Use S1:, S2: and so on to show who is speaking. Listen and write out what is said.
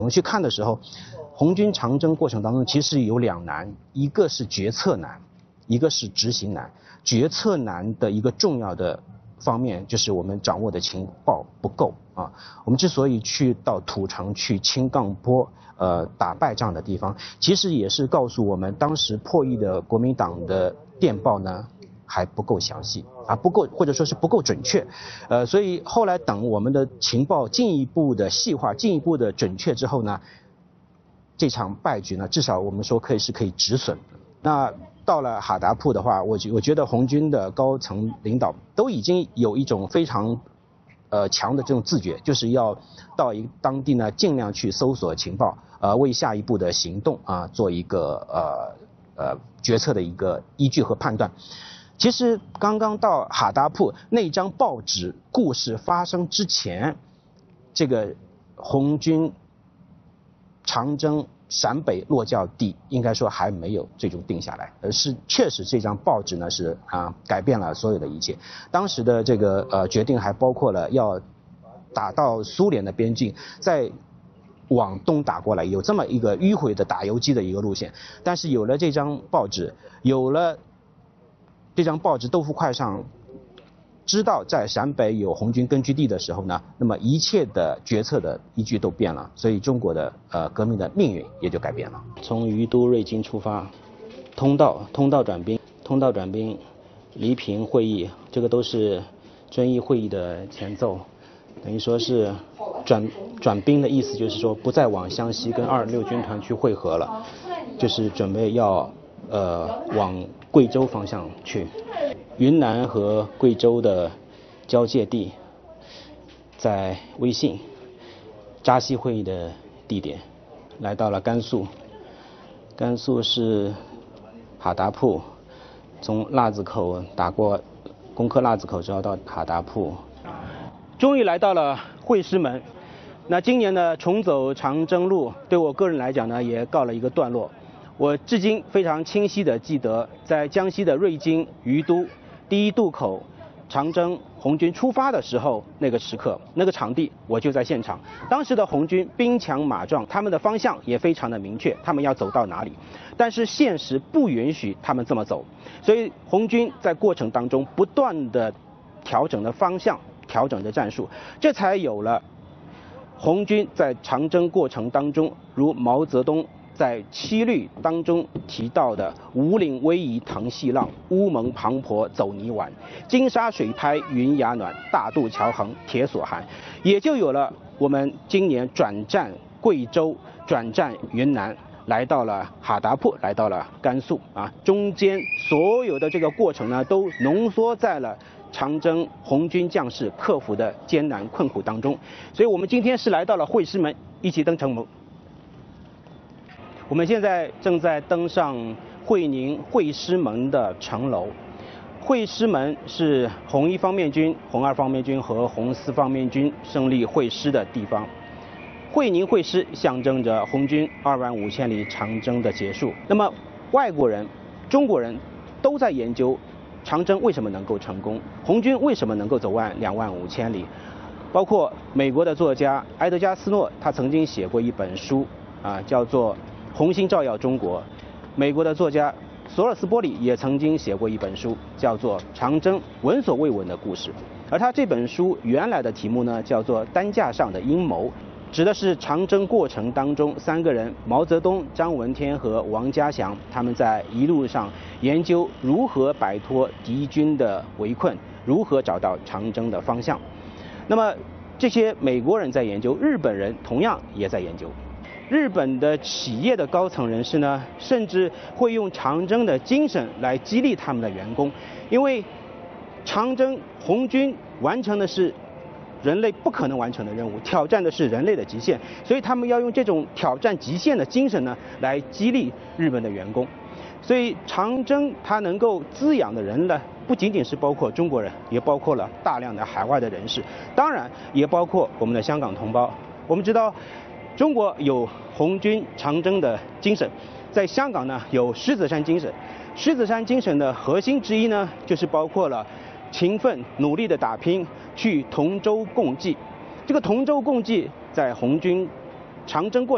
S1: 我们去看的时候，红军长征过程当中其实有两难，一个是决策难，一个是执行难。决策难的一个重要的方面就是我们掌握的情报不够啊。我们之所以去到土城去青杠坡打败仗的地方，其实也是告诉我们当时破译的国民党的电报呢还不够详细啊，不够或者说是不够准确，所以后来等我们的情报进一步的细化、进一步的准确之后呢，这场败局呢，至少我们说可以止损。那到了哈达铺的话，我觉得红军的高层领导都已经有一种非常强的这种自觉，就是要到当地呢尽量去搜索情报，为下一步的行动啊做一个决策的一个依据和判断。其实刚刚到哈达铺那张报纸故事发生之前，这个红军长征陕北落脚地应该说还没有最终定下来，而是确实这张报纸呢是改变了所有的一切。当时的这个决定还包括了要打到苏联的边境，再往东打过来，有这么一个迂回的打游击的一个路线。但是有了这张报纸，有了这张报纸豆腐块上知道在陕北有红军根据地的时候呢，那么一切的决策的依据都变了，所以中国的革命的命运也就改变了。从于都瑞金出发，通道转兵，黎平会议，这个都是遵义会议的前奏，等于说是转兵的意思，就是说不再往湘西跟26军团去会合了，就是准备要往贵州方向去。云南和贵州的交界地在威信，扎西会议的地点来到了甘肃，甘肃是哈达铺，从腊子口打过攻克腊子口之后到哈达铺，终于来到了会师门。那今年呢，重走长征路对我个人来讲呢也告了一个段落。我至今非常清晰地记得，在江西的瑞金、于都第一渡口长征红军出发的时候，那个时刻那个场地我就在现场。当时的红军兵强马壮，他们的方向也非常的明确，他们要走到哪里，但是现实不允许他们这么走，所以红军在过程当中不断的调整的方向，调整的战术，这才有了红军在长征过程当中，如毛泽东在七律当中提到的五岭逶迤腾细浪，乌蒙磅礴走泥丸，金沙水拍云崖暖，大渡桥横铁索寒，也就有了我们今年转战贵州，转战云南，来到了哈达铺，来到了甘肃啊，中间所有的这个过程呢，都浓缩在了长征红军将士克服的艰难困苦当中。所以我们今天是来到了会师门，一起登城门。我们现在正在登上会宁会师门的城楼。会师门是红一方面军、红二方面军和红四方面军胜利会师的地方。会宁会师象征着红军25000里长征的结束。那么外国人、中国人都在研究长征为什么能够成功，红军为什么能够走完25000里。包括美国的作家埃德加斯诺，他曾经写过一本书叫做红星照耀中国。美国的作家索尔斯波里也曾经写过一本书，叫做《长征闻所未闻的故事》，而他这本书原来的题目呢叫做《担架上的阴谋》，指的是长征过程当中3个人毛泽东、张闻天和王家祥，他们在一路上研究如何摆脱敌军的围困，如何找到长征的方向。那么这些美国人在研究，日本人同样也在研究。日本的企业的高层人士呢，甚至会用长征的精神来激励他们的员工，因为长征红军完成的是人类不可能完成的任务，挑战的是人类的极限，所以他们要用这种挑战极限的精神呢，来激励日本的员工。所以长征它能够滋养的人呢，不仅仅是包括中国人，也包括了大量的海外的人士，当然也包括我们的香港同胞。我们知道中国有红军长征的精神，在香港呢有狮子山精神。狮子山精神的核心之一呢，就是包括了勤奋努力的打拼，去同舟共济。这个同舟共济在红军长征过程